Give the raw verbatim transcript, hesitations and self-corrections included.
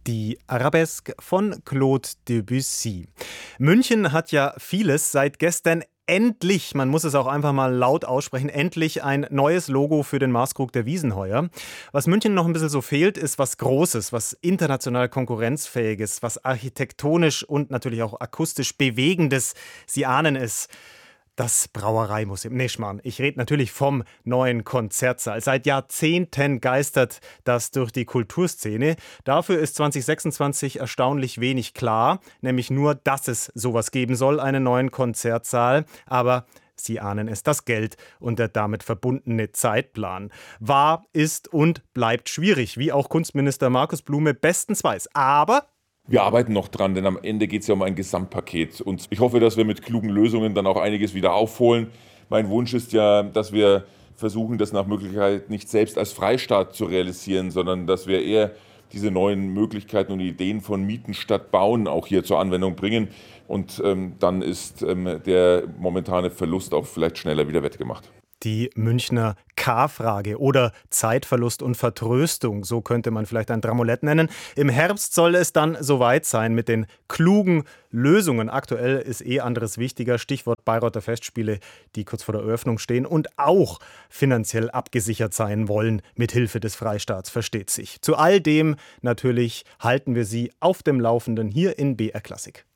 Die Arabesque von Claude Debussy. München hat ja vieles seit gestern endlich, man muss es auch einfach mal laut aussprechen, endlich ein neues Logo für den Maßkrug der Wiesn heuer. Was München noch ein bisschen so fehlt, ist was Großes, was international konkurrenzfähiges, was architektonisch und natürlich auch akustisch Bewegendes. Sie ahnen es. Das Brauereimuseum. Nee, Schmarrn. Ich rede natürlich vom neuen Konzertsaal. Seit Jahrzehnten geistert das durch die Kulturszene. Dafür ist zwanzig sechsundzwanzig erstaunlich wenig klar. Nämlich nur, dass es sowas geben soll, einen neuen Konzertsaal. Aber Sie ahnen es, das Geld und der damit verbundene Zeitplan war, ist und bleibt schwierig, wie auch Kunstminister Markus Blume bestens weiß. Aber wir arbeiten noch dran, denn am Ende geht es ja um ein Gesamtpaket. Und ich hoffe, dass wir mit klugen Lösungen dann auch einiges wieder aufholen. Mein Wunsch ist ja, dass wir versuchen, das nach Möglichkeit nicht selbst als Freistaat zu realisieren, sondern dass wir eher diese neuen Möglichkeiten und Ideen von Mieten statt Bauen auch hier zur Anwendung bringen. Und ähm, dann ist ähm, der momentane Verlust auch vielleicht schneller wieder wettgemacht. Die Münchner K-Frage oder Zeitverlust und Vertröstung, so könnte man vielleicht ein Dramolett nennen. Im Herbst soll es dann soweit sein mit den klugen Lösungen. Aktuell ist eh anderes wichtiger, Stichwort Bayreuther Festspiele, die kurz vor der Eröffnung stehen und auch finanziell abgesichert sein wollen, mit Hilfe des Freistaats, versteht sich. Zu all dem natürlich halten wir Sie auf dem Laufenden hier in B R Klassik.